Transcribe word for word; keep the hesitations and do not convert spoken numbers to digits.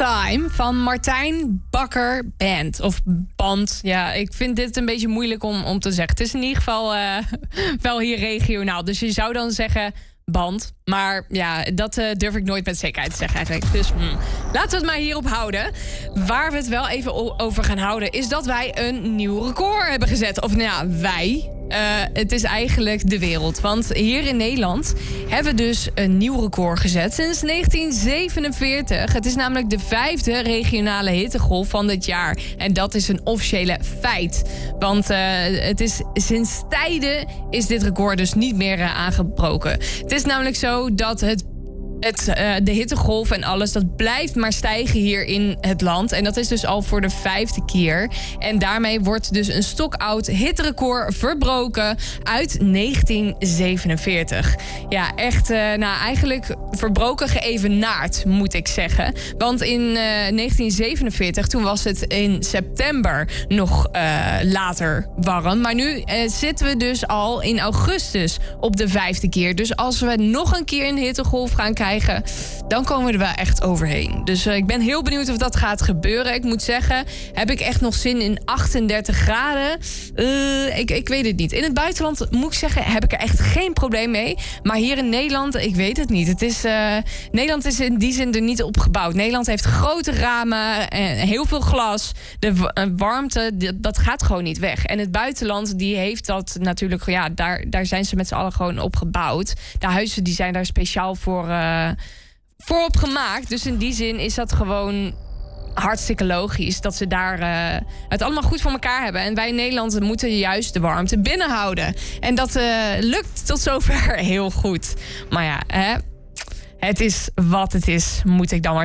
Time van Martijn Bakker Band. Of Band. Ja, ik vind dit een beetje moeilijk om, om te zeggen. Het is in ieder geval uh, wel hier regionaal. Dus je zou dan zeggen band. Maar ja, dat uh, durf ik nooit met zekerheid te zeggen eigenlijk. Dus mm, laten we het maar hierop houden. Waar we het wel even over gaan houden is dat wij een nieuw record hebben gezet. Of nou ja, wij... Uh, het is eigenlijk de wereld. Want hier in Nederland hebben we dus een nieuw record gezet sinds negentien zevenenveertig. Het is namelijk de vijfde regionale hittegolf van dit jaar. En dat is een officiële feit. Want uh, het is sinds tijden is dit record dus niet meer uh, aangebroken. Het is namelijk zo dat het Het, uh, de hittegolf en alles, dat blijft maar stijgen hier in het land. En dat is dus al voor de vijfde keer. En daarmee wordt dus een stokoud hitterecord verbroken uit negentien zevenenveertig. Ja, echt, uh, nou eigenlijk verbroken geëvenaard, moet ik zeggen. Want in uh, negentien zevenenveertig, toen was het in september nog uh, later warm. Maar nu uh, zitten we dus al in augustus op de vijfde keer. Dus als we nog een keer een hittegolf gaan krijgen, dan komen we er wel echt overheen. Dus uh, ik ben heel benieuwd of dat gaat gebeuren. Ik moet zeggen, heb ik echt nog zin in achtendertig graden? Uh, ik, ik weet het niet. In het buitenland, moet ik zeggen, heb ik er echt geen probleem mee. Maar hier in Nederland, ik weet het niet. Het is, uh, Nederland is in die zin er niet op gebouwd. Nederland heeft grote ramen en heel veel glas. De uh, warmte, die, dat gaat gewoon niet weg. En het buitenland, die heeft dat natuurlijk, ja, daar, daar zijn ze met z'n allen gewoon op gebouwd. De huizen, die zijn daar speciaal voor... Uh, voor op gemaakt. Dus in die zin is dat gewoon hartstikke logisch dat ze daar uh, het allemaal goed voor elkaar hebben. En wij in Nederland moeten juist de warmte binnenhouden. En dat uh, lukt tot zover heel goed. Maar ja, hè, het is wat het is, moet ik dan maar